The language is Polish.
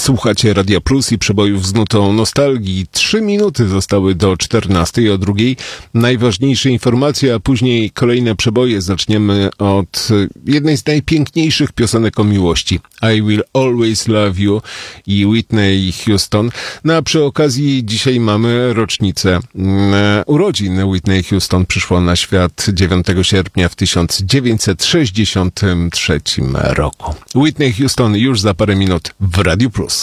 Słuchacie Radia Plus i przebojów z nutą nostalgii. 3 minuty zostały do 14:00, o 2:00. Najważniejsze informacje, a później kolejne przeboje. Zaczniemy od jednej z najpiękniejszych piosenek o miłości. I Will Always Love You i Whitney Houston. No a przy okazji dzisiaj mamy rocznicę urodzin. Whitney Houston przyszła na świat 9 sierpnia w 1963 roku. Whitney Houston już za parę minut w Radiu Plus.